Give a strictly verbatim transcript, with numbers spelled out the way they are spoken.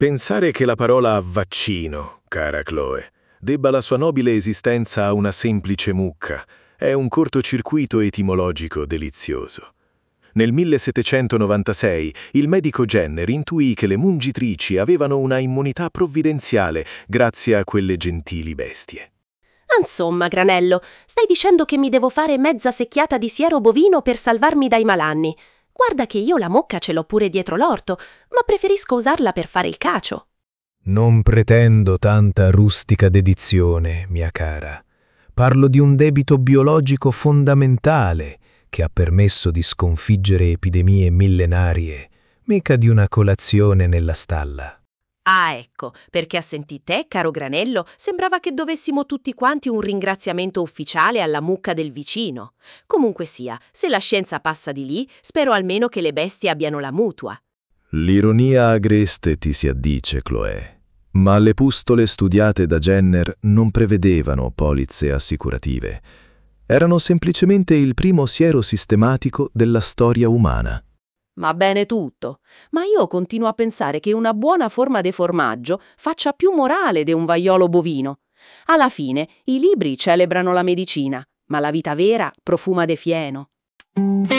Pensare che la parola vaccino, cara Chloe, debba la sua nobile esistenza a una semplice mucca è un cortocircuito etimologico delizioso. Nel millesettecentonovantasei il medico Jenner intuì che le mungitrici avevano una immunità provvidenziale grazie a quelle gentili bestie. Insomma, Granello, stai dicendo che mi devo fare mezza secchiata di siero bovino per salvarmi dai malanni. Guarda che io la mocca ce l'ho pure dietro l'orto, ma preferisco usarla per fare il cacio. Non pretendo tanta rustica dedizione, mia cara. Parlo di un debito biologico fondamentale che ha permesso di sconfiggere epidemie millenarie, mica di una colazione nella stalla. Ah, ecco, perché a sentì te, caro Granello, sembrava che dovessimo tutti quanti un ringraziamento ufficiale alla mucca del vicino. Comunque sia, se la scienza passa di lì, spero almeno che le bestie abbiano la mutua. L'ironia agreste ti si addice, Chloe, ma le pustole studiate da Jenner non prevedevano polizze assicurative. Erano semplicemente il primo siero sistematico della storia umana. Va bene tutto, ma io continuo a pensare che una buona forma di formaggio faccia più morale di un vaiolo bovino. Alla fine, i libri celebrano la medicina, ma la vita vera profuma de fieno.